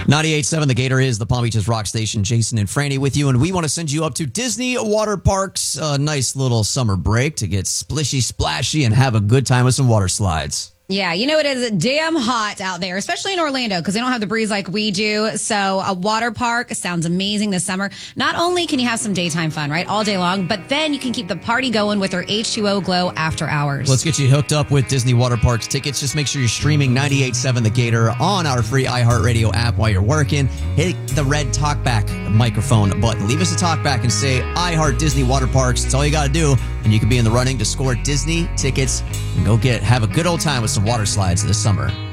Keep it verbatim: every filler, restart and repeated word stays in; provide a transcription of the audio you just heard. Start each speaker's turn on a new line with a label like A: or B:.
A: ninety-eight point seven The Gator is the Palm Beaches rock station. Jason and Franny with you, and we want to send you up to Disney Water Parks. A nice little summer break to get splishy, splashy, and have a good time with some water slides.
B: Yeah, you know, it is damn hot out there, especially in Orlando, because they don't have the breeze like we do. So a water park sounds amazing this summer. Not only can you have some daytime fun, right, all day long, but then you can keep the party going with their H two O Glow after hours.
A: Let's get you hooked up with Disney Water Parks tickets. Just make sure you're streaming ninety-eight point seven The Gator on our free iHeartRadio app while you're working. Hit the red talkback microphone button. Leave us a talkback and say, I Heart Disney Water Parks. That's all you got to do. And you can be in the running to score Disney tickets and go get have a good old time with some water slides this summer.